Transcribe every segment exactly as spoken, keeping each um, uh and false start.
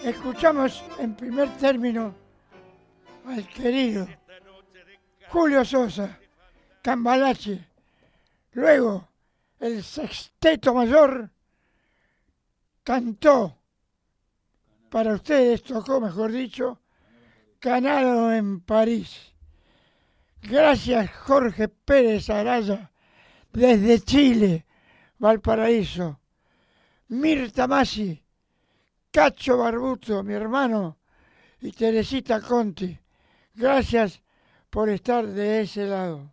Escuchamos en primer término al querido Julio Sosa, Cambalache. Luego el Sexteto Mayor cantó, para ustedes tocó, mejor dicho, Canaro en París. Gracias Jorge Pérez Araya, desde Chile, Valparaíso. Mirta Masi, Cacho Barbuto, mi hermano, y Teresita Conti. Gracias por estar de ese lado.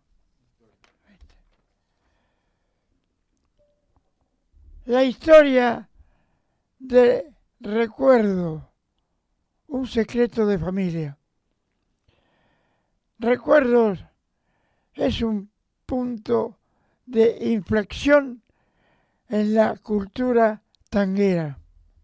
La historia de Recuerdo, un secreto de familia. Recuerdos es un punto de inflexión en la cultura tanguera.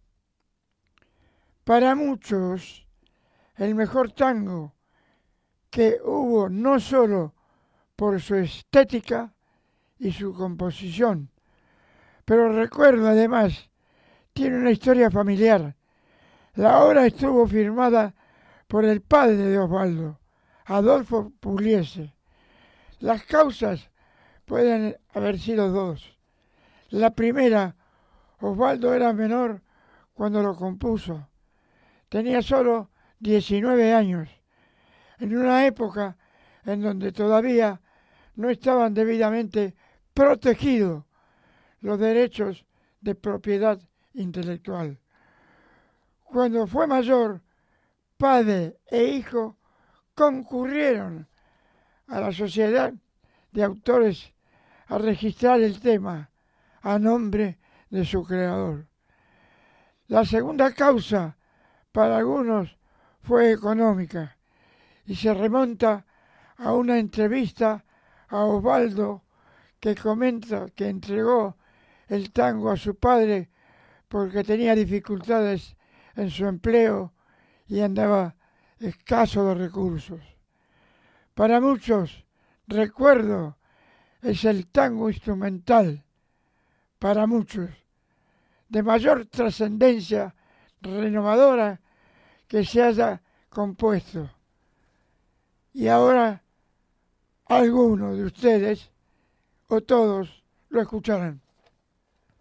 Para muchos, el mejor tango que hubo no solo por su estética y su composición, pero Recuerdo además tiene una historia familiar. La obra estuvo firmada por el padre de Osvaldo, Adolfo Pugliese. Las causas pueden haber sido dos. La primera, Osvaldo era menor cuando lo compuso. Tenía solo diecinueve años, en una época en donde todavía no estaban debidamente protegidos los derechos de propiedad intelectual. Cuando fue mayor, padre e hijo concurrieron a la Sociedad de Autores a registrar el tema a nombre de su creador. La segunda causa para algunos fue económica y se remonta a una entrevista a Osvaldo que comenta que entregó el tango a su padre porque tenía dificultades en su empleo y andaba escaso de recursos. Para muchos, Recuerdo es el tango instrumental, para muchos, de mayor trascendencia renovadora que se haya compuesto. Y ahora algunos de ustedes, o todos, lo escucharán.